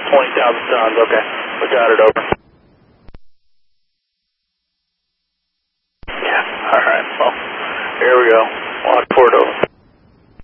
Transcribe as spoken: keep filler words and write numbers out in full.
twenty thousand tons, okay. We got it, over. Yeah, alright, well, here we go.